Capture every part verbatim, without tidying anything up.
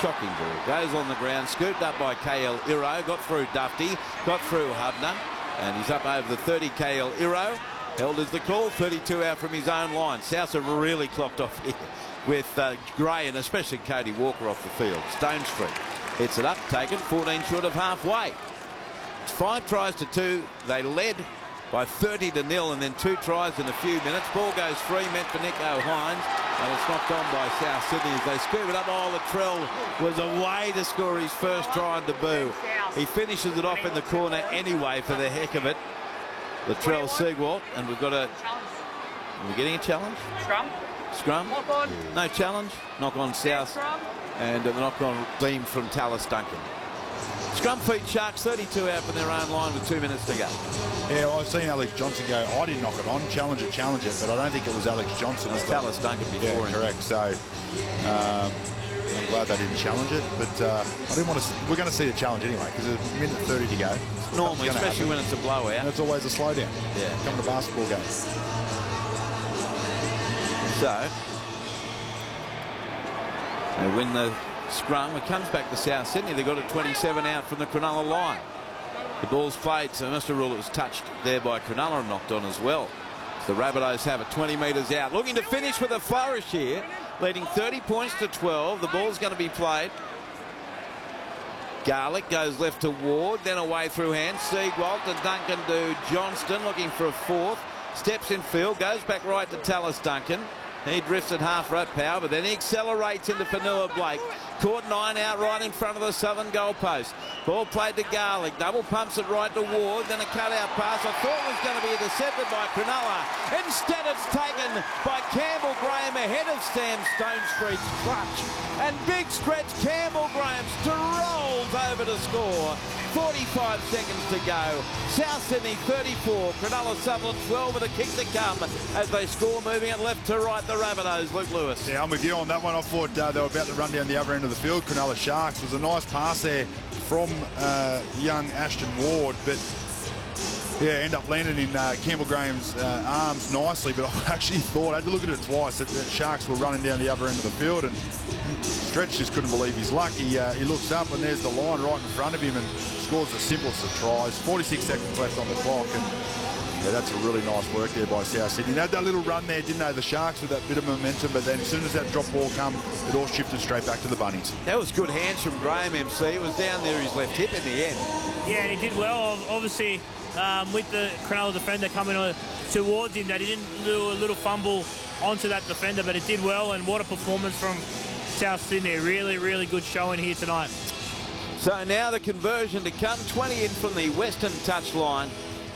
shocking ball. Goes on the ground, scooped up by K L Iro, got through Dufty, got through Hubner, and he's up over the thirty. K L Iro held as the call, thirty-two out from his own line. South have really clocked off here with uh, Gray and especially Cody Walker off the field. Stone Street hits it up, taken, fourteen short of halfway. It's five tries to two. They led by thirty to nil, and then two tries in a few minutes. Ball goes free, meant for Nico Hines, and it's knocked on by South Sydney as they scoop it up. Oh, Latrell was away to score his first try on debut. He finishes it off in the corner anyway for the heck of it. Latrell Seegwalt, and we've got a... Are we getting a challenge? Scrum. Scrum. Knock on. No challenge. Knock on South. And the knock on beam from Tallis Duncan. Scrum feet Sharks, thirty-two out from their own line with two minutes to go. Yeah, well, I've seen Alex Johnson go, I didn't knock it on, challenge it, challenge it, but I don't think it was Alex Johnson. It was Tallis Duncan before Yeah, him. correct. So um, I'm glad they didn't challenge it, but uh, I didn't want to. We're going to see the challenge anyway because there's a minute thirty to go. Normally, especially when it's a blowout. And it's always a slowdown. Yeah. Come to basketball games. So they win the scrum. It comes back to South Sydney. They've got a twenty-seven out from the Cronulla line. The ball's played, so they must have ruled it was touched there by Cronulla and knocked on as well. So the Rabbitohs have it twenty metres out. Looking to finish with a flourish here, leading thirty points to twelve. The ball's going to be played. Garlick goes left to Ward, then away through hands. Seegwalt to Duncan to Johnston, looking for a fourth. Steps in field, goes back right to Tallis Duncan. He drifts at half rope power, but then he accelerates into Fanua Blake. Caught nine out right in front of the southern goalpost. Ball played to Garlick. Double pumps it right to Ward. Then a cut-out pass I thought was going to be intercepted by Cronulla. Instead it's taken by Campbell Graham ahead of Sam Stone Street's clutch. And big stretch Campbell Graham rolls over to score. forty-five seconds to go. South Sydney thirty-four. Cronulla Sutherland twelve with a kick to come as they score, moving it left to right. The Rabbitohs. Luke Lewis. Yeah, I'm with you on that one. I thought uh, they were about to run down the other end of the field. Cronulla Sharks. It was a nice pass there from uh, young Ashton Ward, but yeah, end up landing in uh, Campbell Graham's uh, arms nicely. But I actually thought, I had to look at it twice, that the Sharks were running down the other end of the field, and Stretch just couldn't believe his luck. He, uh, he looks up and there's the line right in front of him and scores the simplest of tries. forty-six seconds left on the clock, and yeah, that's a really nice work there by South Sydney. They had that little run there, didn't they, the Sharks, with that bit of momentum, but then as soon as that drop ball come, it all shifted straight back to the Bunnies. That was good hands from Graham, M C. It was down there his left hip in the end. Yeah, and he did well. Obviously, um, with the Cronulla defender coming on towards him, that he didn't do a little fumble onto that defender, but it did well, and what a performance from South Sydney. Really, really good showing here tonight. So now the conversion to come, twenty in from the western touchline.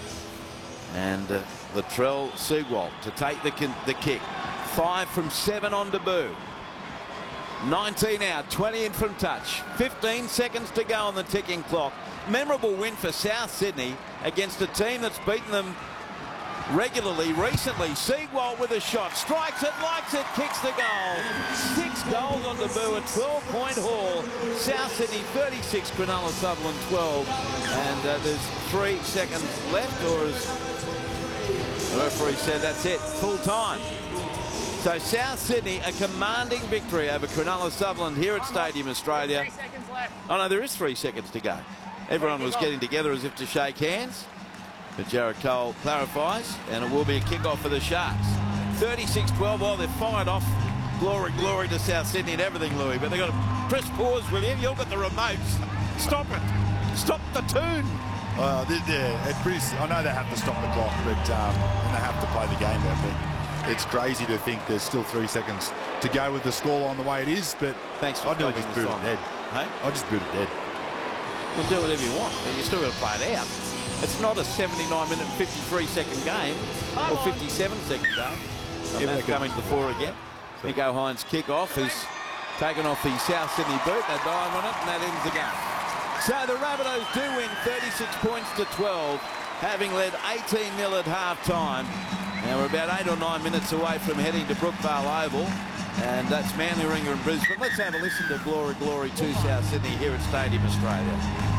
And uh, Latrell Seegwalt to take the, the kick. Five from seven on debut. nineteen out, twenty in from touch. fifteen seconds to go on the ticking clock. Memorable win for South Sydney against a team that's beaten them regularly recently. Seegwalt with a shot, strikes it, likes it, kicks the goal. Six goals on debut, a twelve point haul. South Sydney thirty-six, Cronulla Sutherland twelve. And uh, there's three seconds left, or as the referee said, that's it, full time. So South Sydney, a commanding victory over Cronulla Sutherland here at Stadium Australia. Three seconds left. Oh no, there is three seconds to go. Everyone was getting together as if to shake hands. But Jared Cole clarifies, and it will be a kick-off for the Sharks. thirty-six twelve, well, they've fired off. Glory, glory to South Sydney and everything, Louis. But they've got to press pause with you. You've got the remotes. Stop it. Stop the tune. Uh, yeah, it's pretty, I know they have to stop the clock, but um, and they have to play the game out, but it's crazy to think there's still three seconds to go with the score on the way it is. But thanks for I'd just plugging boot this it on. dead. Hey? I'd just boot it dead. We'll do whatever you want, but you still got to play it out. It's not a seventy-nine minute, fifty-three second game, or fifty-seven second game. And that's coming to the fore again. Nico Hines' kick-off is taken off the South Sydney boot. They dive on it, and that ends the game. So the Rabbitohs do win thirty-six points to twelve, having led eighteen nil at half-time. Now we're about eight or nine minutes away from heading to Brookvale Oval, and that's Manly Ringer in Brisbane. Let's have a listen to Glory, Glory to South Sydney here at Stadium Australia.